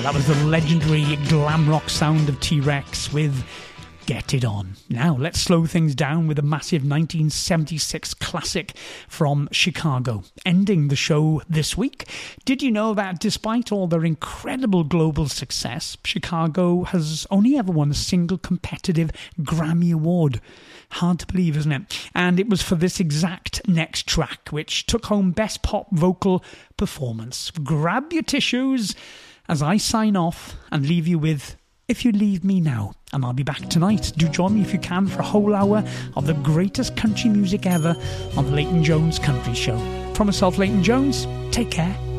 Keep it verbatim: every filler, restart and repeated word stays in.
That was the legendary glam rock sound of T-Rex with Get It On. Now, let's slow things down with a massive nineteen seventy-six classic from Chicago. Ending the show this week, did you know that despite all their incredible global success, Chicago has only ever won a single competitive Grammy Award? Hard to believe, isn't it? And it was for this exact next track, which took home Best Pop Vocal Performance. Grab your tissues as I sign off and leave you with If You Leave Me Now. And I'll be back tonight. Do join me if you can for a whole hour of the greatest country music ever on the Leighton Jones Country Show. From myself, Leighton Jones, take care.